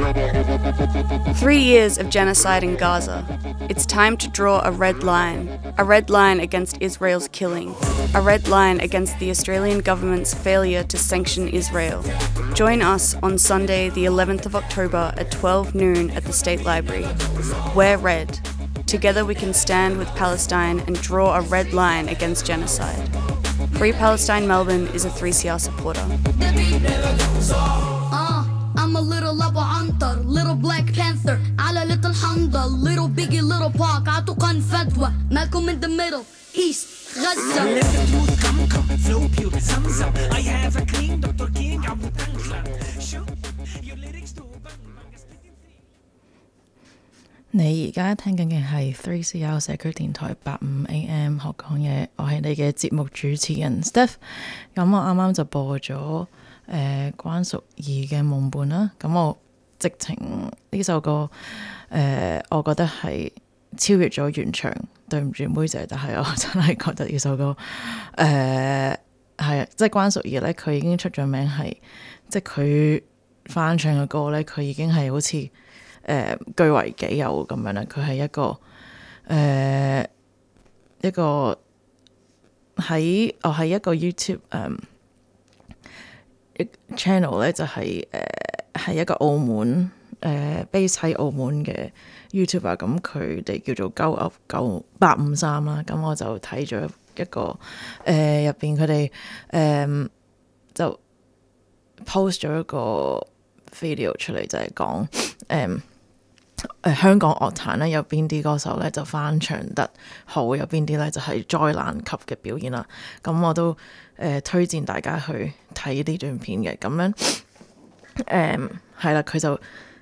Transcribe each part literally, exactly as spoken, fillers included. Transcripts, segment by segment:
Three years of genocide in Gaza. It's time to draw a red line. A red line against Israel's killing. A red line against the Australian government's failure to sanction Israel. Join us on Sunday, the eleventh of October at twelve noon at the State Library. Wear red. Together we can stand with Palestine and draw a red line against genocide. Free Palestine Melbourne is a three C R supporter. Uh, I'm a little Abu Antar, little Black Panther, على little Handa, little Biggie, little Pac, عطوقا فتوى, Malcolm in the middle, East, Gaza. Flow pure, Zamzam, I have a clean Doctor King, Abu Tankla. Show your lyrics to 你而家聽緊嘅係三 C R 社區電台八五 A M 學講嘢，我係你嘅節目主持人 Steph。咁我啱啱就播咗誒、呃、關淑怡嘅夢伴啦。咁我直情呢首歌誒、呃，我覺得係超越咗原唱。對唔住妹姐，但係我真係覺得呢首歌誒係即係關淑怡咧，佢已經出咗名係，即係佢翻唱嘅歌咧，佢已經係好似誒、呃、據為己有咁樣啦。佢係一個誒、呃、一個喺我係一個 YouTube 誒、呃、channel 咧，就係誒係一個澳門誒 base 喺澳門嘅 YouTuber， 咁佢哋叫做鳩噏九八五三啦。咁我就睇咗一個誒入邊佢哋誒就 post 咗一個 video 出嚟，就係講誒誒香港樂壇咧有邊啲歌手咧就翻唱得好，有邊啲咧就係災難級嘅表演啦。咁我都誒、呃、推薦大家去睇呢段片嘅。咁樣誒係啦，佢就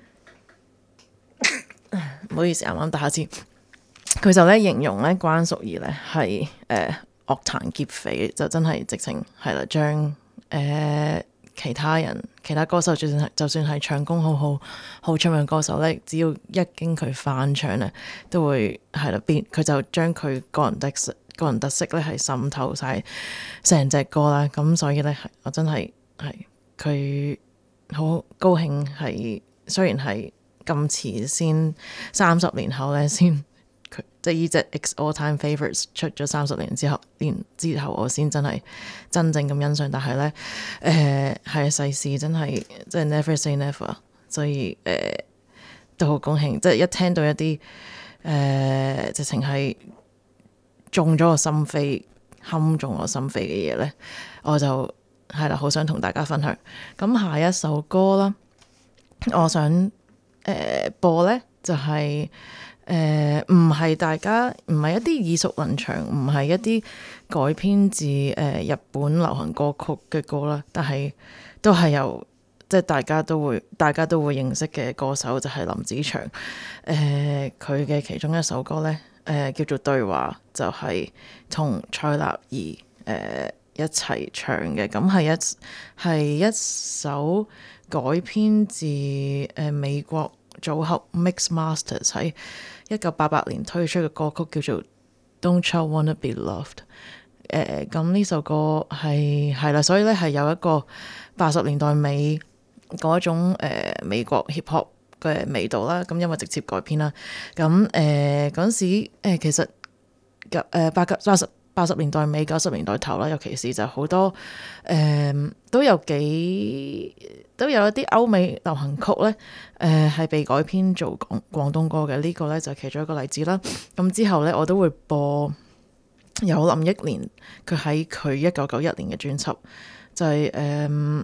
唔好意思，啱啱打下字。佢就咧形容咧關淑怡咧係誒樂壇劫匪，就真係直情係啦，將誒、呃、其他人其他歌手就算係就算係唱功好好好出名歌手咧，只要一經佢翻唱咧，都會係啦變，佢就將佢個人特色個人特色咧係滲透晒成隻歌啦。咁所以咧係我真係係佢好高興係，雖然係咁遲先三十年後咧先佢即係呢隻 X All Time Favorites 出咗三十年之後年之後我先真係真正咁欣賞。但係咧誒係世事真係即係 never say never， 所以誒、呃、都好高興，即係一聽到一啲誒、呃、直情係中咗我心扉冚中我心扉嘅嘢咧，我就係啦好想同大家分享。咁下一首歌啦，我想誒、呃、播咧就係誒唔係大家唔係一啲耳熟能詳，唔係一啲改編自誒、呃、日本流行歌曲嘅歌啦，但係都係由即係大家都會大家都會認識嘅歌手，就係、是、林子祥。誒佢嘅其中一首歌咧誒、呃、叫做對話，就係同蔡立兒誒、呃、一齊唱嘅。咁係一係一首改編自誒、呃、美國組合 Mix Masters 喺一九八八年推出嘅歌曲，叫做 Don't You Wanna Be Loved。誒咁呢首歌係係啦，所以咧係有一個八十年代尾嗰一種誒、呃、美國 hip hop 嘅味道啦。咁因為直接改編啦。咁誒嗰陣時、呃、其實誒八九八十八十年代尾九十年代頭啦，尤其是就好多誒、呃、都有幾都有一啲歐美流行曲咧，誒、呃、係被改編做廣廣東歌嘅。呢、這個咧就係其中一個例子啦。咁之後咧我都會播有林憶蓮佢喺佢一九九一年嘅專輯，就係誒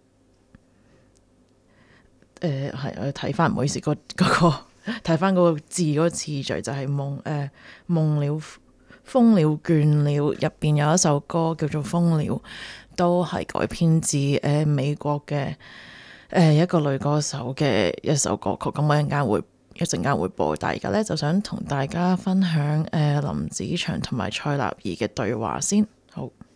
誒係我睇翻，唔好意思，嗰、那、嗰個睇翻嗰個字嗰個次序就係夢誒、呃、夢了瘋了倦了，入邊有一首歌叫做瘋了，都係改編自誒、呃、美國嘅誒、呃、一個女歌手嘅一首歌曲。咁我一陣間會一陣間會播，但係而家咧就想同大家分享誒、呃、林子祥同埋蔡立兒嘅對話先。好。